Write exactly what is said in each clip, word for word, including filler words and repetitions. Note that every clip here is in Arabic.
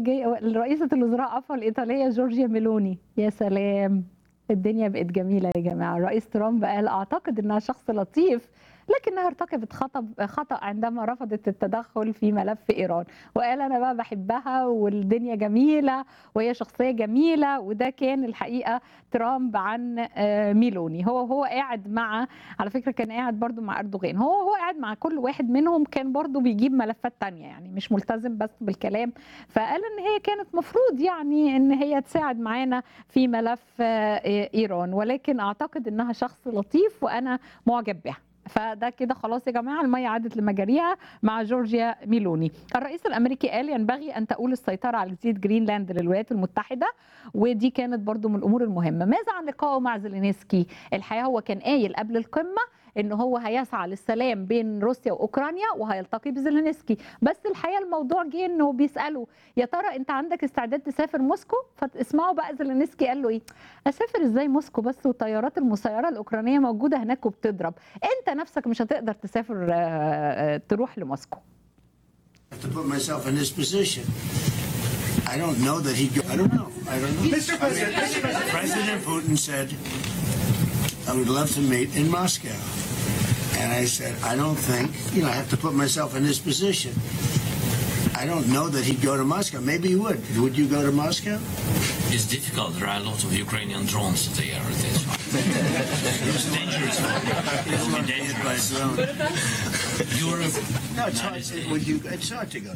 الخارجيه رئيسه الوزراء عفوا الايطاليه جورجيا ميلوني. يا سلام، الدنيا بقت جميله يا جماعه. الرئيس ترامب قال اعتقد انها شخص لطيف لكنها ارتكبت خطأ خطأ عندما رفضت التدخل في ملف ايران، وقال انا بقى بحبها والدنيا جميله وهي شخصيه جميله. وده كان الحقيقه ترامب عن ميلوني. هو هو قاعد مع، على فكره كان قاعد برضو مع اردوغان، هو هو قاعد مع كل واحد منهم كان برضو بيجيب ملفات تانية، يعني مش ملتزم بس بالكلام. فقال ان هي كانت مفروض يعني ان هي تساعد معانا في ملف ايران، ولكن اعتقد انها شخص لطيف وانا معجب بها. فده كده خلاص يا جماعه، الميه عادت لمجاريها مع جورجيا ميلوني. الرئيس الامريكي قال ينبغي ان تؤول السيطره على جزيره جرينلاند للولايات المتحده، ودي كانت برضو من الامور المهمه. ماذا عن لقائه مع زيلينسكي؟ الحقيقه هو كان قايل قبل القمه ان هو هيسعى للسلام بين روسيا واوكرانيا وهيلتقي بزيلينسكي، بس الحقيقه الموضوع جه انه بيساله يا ترى انت عندك استعداد تسافر موسكو؟ فتسمعوا بقى زيلينسكي قال له ايه؟ اسافر ازاي موسكو بس والطيارات المسيره الاوكرانيه موجوده هناك وبتضرب، انت نفسك مش هتقدر تسافر تروح لموسكو. To put myself in this position. I don't know that he. I don't know. I don't know. Mister President, I mean, Mister President. President Putin said, "I would love to meet in Moscow," and I said, "I don't think you know. I have to put myself in this position. I don't know that he'd go to Moscow. Maybe he would. Would you go to Moscow?" It's difficult. There are a lot of Ukrainian drones there. That's why. It's dangerous. It will be dangerous. Europe. No, it's hard. Would you? It's hard to go.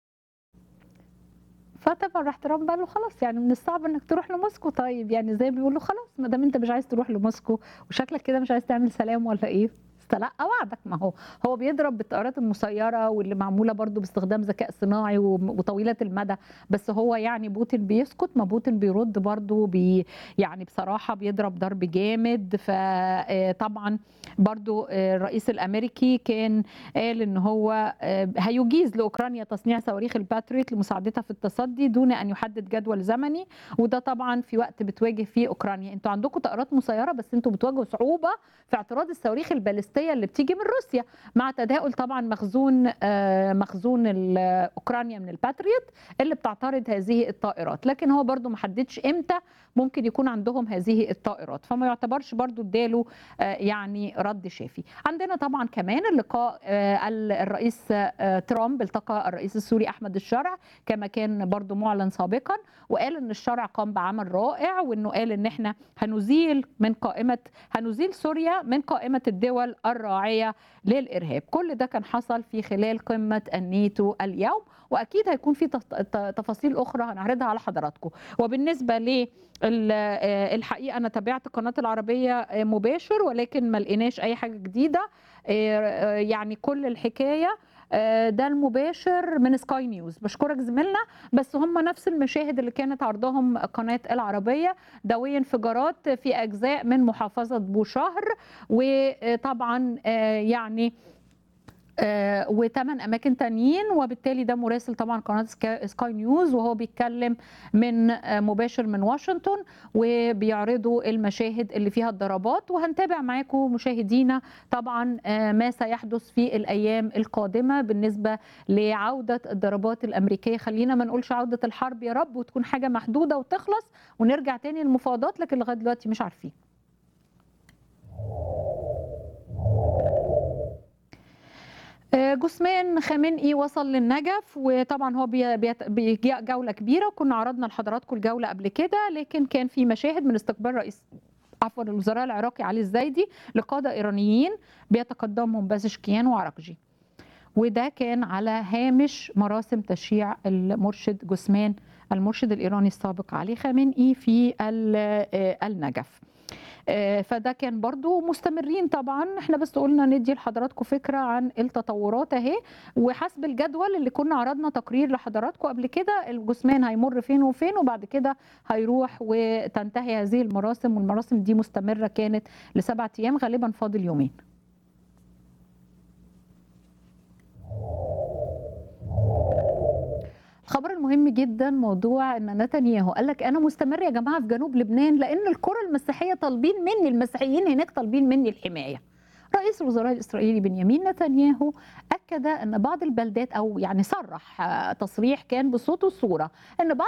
فطبعا راح ترامب قال له خلاص يعني من الصعب انك تروح لموسكو. طيب يعني زي ما بيقولوا خلاص ما دام انت مش عايز تروح لموسكو وشكلك كده مش عايز تعمل سلام ولا ايه؟ استلقى وعدك. ما هو هو بيضرب بالطائرات المسيره واللي معموله برضو باستخدام ذكاء صناعي وطويله المدى، بس هو يعني بوتين بيسكت، ما بوتين بيرد برضو بي يعني بصراحه بيضرب ضرب جامد. فطبعا برضو الرئيس الامريكي كان قال ان هو هيجيز لاوكرانيا تصنيع صواريخ الباتريوت لمساعدتها في التصدي دون ان يحدد جدول زمني، وده طبعا في وقت بتواجه فيه اوكرانيا. انتوا عندكم طائرات مسيره بس انتوا بتواجهوا صعوبه في اعتراض الصواريخ البالستيه اللي بتيجي من روسيا مع تداول طبعا مخزون مخزون اوكرانيا من الباتريوت اللي بتعترض هذه الطائرات، لكن هو برضو ما حددش امتى ممكن يكون عندهم هذه الطائرات، فما يعتبرش برضو اداله يعني رد شافي. عندنا طبعا كمان اللقاء الرئيس ترامب التقى الرئيس السوري احمد الشرع كما كان برضو معلن سابقا، وقال ان الشرع قام بعمل رائع، وانه قال ان احنا هنزيل من قائمه هنزيل سوريا من قائمه الدول الراعيه للارهاب. كل ده كان حصل في خلال قمه الناتو اليوم، واكيد هيكون في تفاصيل اخرى هنعرضها على حضراتكم. وبالنسبه ل الحقيقه انا تابعت قناه العربيه مباشر ولكن ما لقيناش اي حاجه جديده، يعني كل الحكايه ده المباشر من سكاي نيوز. بشكرك زميلنا، بس هم نفس المشاهد اللي كانت عرضهم قناة العربية، دوي انفجارات في أجزاء من محافظة بوشهر، وطبعا يعني آه وثمان اماكن تانيين، وبالتالي ده مراسل طبعا قناه سكاي نيوز وهو بيتكلم من آه مباشر من واشنطن، وبيعرضوا المشاهد اللي فيها الضربات. وهنتابع معاكم مشاهدينا طبعا آه ما سيحدث في الايام القادمه بالنسبه لعوده الضربات الامريكيه. خلينا ما نقولش عوده الحرب يا رب، وتكون حاجه محدوده وتخلص ونرجع تاني للمفاوضات، لكن لغايه دلوقتي مش عارفين. جثمان خامنئي وصل للنجف، وطبعا هو بيجي جوله كبيره، وكنا عرضنا لحضراتكم الجوله قبل كده، لكن كان في مشاهد من استقبال رئيس عفوا الوزراء العراقي علي الزايدي لقاده ايرانيين بيتقدمهم بازشكيان وعراقجي، وده كان على هامش مراسم تشييع المرشد جثمان المرشد الايراني السابق علي خامنئي في النجف. فده كان برضو مستمرين. طبعا احنا بس قلنا ندي لحضراتكم فكرة عن التطورات اهي، وحسب الجدول اللي كنا عرضنا تقرير لحضراتكم قبل كده الجثمان هيمر فين وفين، وبعد كده هيروح وتنتهي هذه المراسم، والمراسم دي مستمرة كانت لسبعة ايام، غالبا فاضل يومين. الخبر المهم جدا موضوع ان نتنياهو قال لك انا مستمر يا جماعه في جنوب لبنان لان القرى المسيحيه طالبين مني، المسيحيين هناك طالبين مني الحمايه. رئيس الوزراء الإسرائيلي بنيامين نتنياهو أكد أن بعض البلدات، أو يعني صرح تصريح كان بصوت وصورة، أن بعض